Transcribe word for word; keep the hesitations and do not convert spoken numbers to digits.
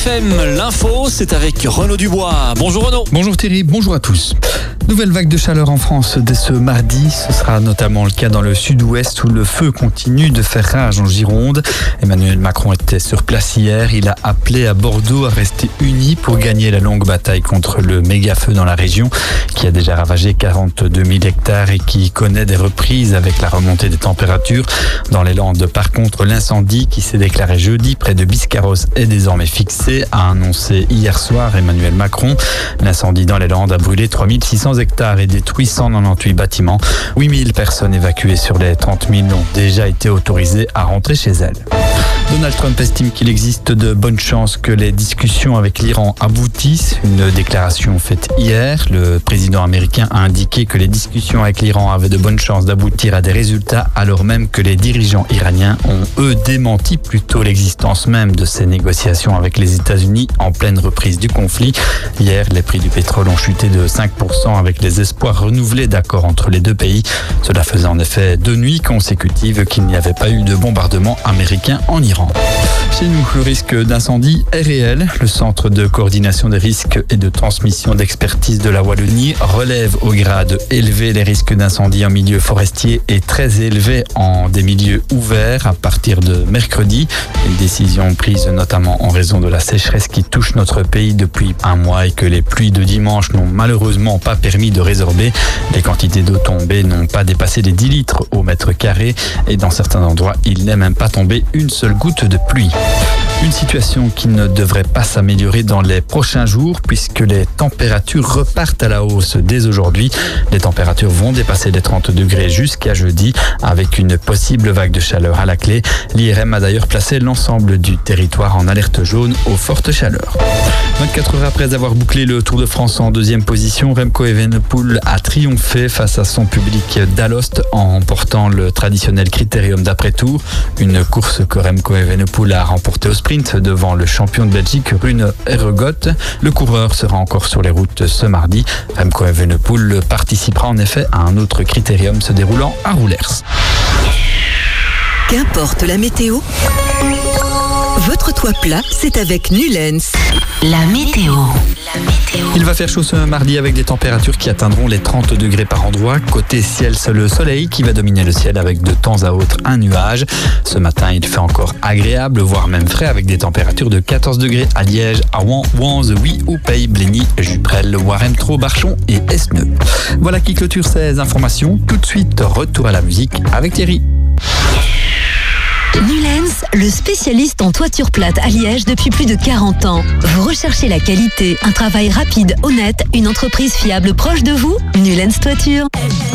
M, l'info, c'est avec Renaud Dubois. Bonjour Renaud. Bonjour Thierry, bonjour à tous. Nouvelle vague de chaleur en France dès ce mardi. Ce sera notamment le cas dans le sud-ouest où le feu continue de faire rage en Gironde. Emmanuel Macron était sur place hier. Il a appelé à Bordeaux à rester unis pour gagner la longue bataille contre le méga-feu dans la région qui a déjà ravagé quarante-deux mille hectares et qui connaît des reprises avec la remontée des températures. Dans les Landes, par contre, l'incendie qui s'est déclaré jeudi près de Biscarrosse est désormais fixé, a annoncé hier soir Emmanuel Macron. L'incendie dans les Landes a brûlé trois mille six cents hectares et détruit cent quatre-vingt-dix-huit bâtiments. huit mille personnes évacuées sur les trente mille ont déjà été autorisées à rentrer chez elles. Donald Trump estime qu'il existe de bonnes chances que les discussions avec l'Iran aboutissent. Une déclaration faite hier. Le président américain a indiqué que les discussions avec l'Iran avaient de bonnes chances d'aboutir à des résultats, alors même que les dirigeants iraniens ont, eux, démenti plutôt l'existence même de ces négociations avec les États-Unis en pleine reprise du conflit. Hier, les prix du pétrole ont chuté de cinq pour cent avec les espoirs renouvelés d'accords entre les deux pays. Cela faisait en effet deux nuits consécutives qu'il n'y avait pas eu de bombardement américain en Iran. Chez nous, le risque d'incendie est réel. Le Centre de coordination des risques et de transmission d'expertise de la Wallonie relève au grade élevé les risques d'incendie en milieu forestier et très élevé en des milieux ouverts à partir de mercredi. Une décision prise notamment en raison de la sécheresse qui touche notre pays depuis un mois et que les pluies de dimanche n'ont malheureusement pas permis de résorber. Les quantités d'eau tombées n'ont pas dépassé les dix litres au mètre carré et dans certains endroits, il n'est même pas tombé une seule goutte de pluie. Une situation qui ne devrait pas s'améliorer dans les prochains jours puisque les températures repartent à la hausse dès aujourd'hui. Les températures vont dépasser les trente degrés jusqu'à jeudi avec une possible vague de chaleur à la clé. L'I R M a d'ailleurs placé l'ensemble du territoire en alerte jaune aux fortes chaleurs. vingt-quatre heures après avoir bouclé le Tour de France en deuxième position, Remco Evenepoel a triomphé face à son public d'Alost en remportant le traditionnel critérium d'après-tour. Une course que Remco Evenepoel a remportée au sprint devant le champion de Belgique Rune Erregot. Le coureur sera encore sur les routes ce mardi. Remco Evenepoel participera en effet à un autre critérium se déroulant à Roulers. Qu'importe la météo, votre toit plat, c'est avec Nulens. La météo. La météo. Il va faire chaud ce mardi avec des températures qui atteindront les trente degrés par endroit. Côté ciel, c'est le soleil qui va dominer le ciel avec de temps à autre un nuage. Ce matin, il fait encore agréable, voire même frais avec des températures de quatorze degrés à Liège, à Rouen, Wanze, Oui, Oupey, Blény, Juprel, Waremtro, Barchon et Esneux. Voilà qui clôture ces informations. Tout de suite, retour à la musique avec Thierry. Nulens, le spécialiste en toiture plate à Liège depuis plus de quarante ans. Vous recherchez la qualité, un travail rapide, honnête, une entreprise fiable proche de vous? Nulens Toiture.